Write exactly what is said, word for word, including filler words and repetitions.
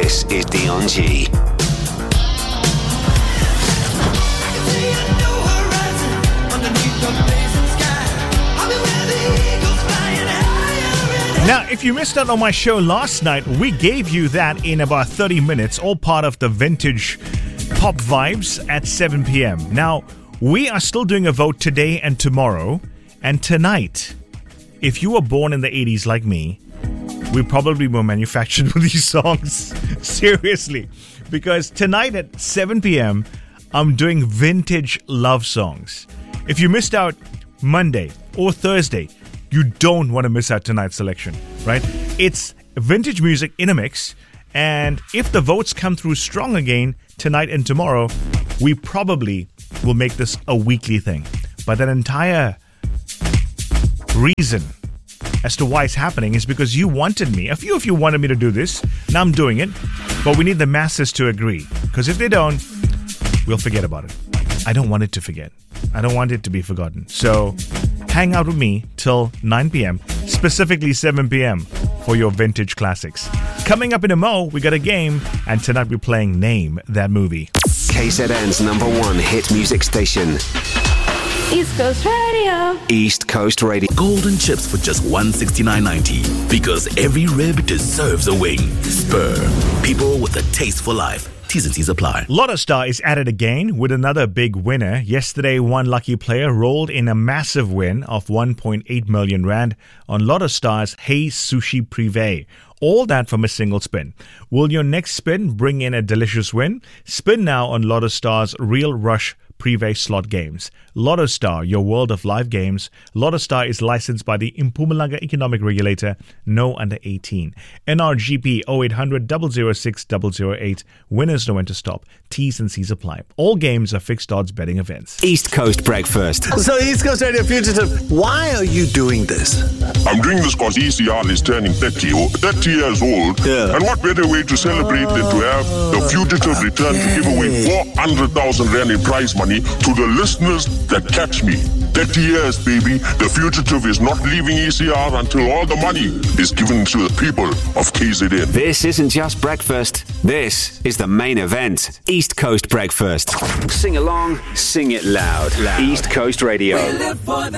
This is Dion G. Now, if you missed out on my show last night, we gave you that in about thirty minutes, all part of the vintage pop vibes at seven p.m. Now, we are still doing a vote today and tomorrow, and tonight, if you were born in the eighties like me, we probably were manufactured with these songs. Seriously. Because tonight at seven p.m, I'm doing vintage love songs. If you missed out Monday or Thursday, you don't want to miss out tonight's selection, right? It's vintage music in a mix, and if the votes come through strong again tonight and tomorrow, we probably will make this a weekly thing. But that entire reason as to why it's happening is because you wanted me. A few of you wanted me to do this. Now I'm doing it. But we need the masses to agree. Because if they don't, we'll forget about it. I don't want it to forget. I don't want it to be forgotten. So hang out with me till nine p.m, specifically seven p.m, for your vintage classics. Coming up in a mo, we got a game, and tonight we're playing Name That Movie. K Z N's number one hit music station. East Coast Radio. East Coast Radio. Golden chips for just one sixty-nine ninety. Because every rib deserves a wing. Spur. People with a taste for life. T's and C's apply. Lotto Star is at it again with another big winner. Yesterday, one lucky player rolled in a massive win of one point eight million rand on Lotto Star's Hey Sushi Privé. All that from a single spin. Will your next spin bring in a delicious win? Spin now on Lotto Star's Real Rush Privé slot games. Lotto Star, your world of live games. Lotto Star is licensed by the Mpumalanga Economic Regulator. No under eighteen. N R G P oh eight hundred, double oh six, double oh eight. Winners know when to stop. T's and C's apply. All games are fixed odds betting events. East Coast Breakfast. So East Coast Radio Fugitive, why are you doing this? I'm doing this because E C R is turning thirty, thirty years old. Yeah. And what better way to celebrate than to have the Fugitive return to give away four hundred thousand rand in prize money to the listeners that catch me. thirty years, baby. The Fugitive is not leaving E C R until all the money is given to the people of K Z N. This isn't just breakfast. This is the main event. East Coast Breakfast. Sing along, sing it loud. loud. East Coast Radio.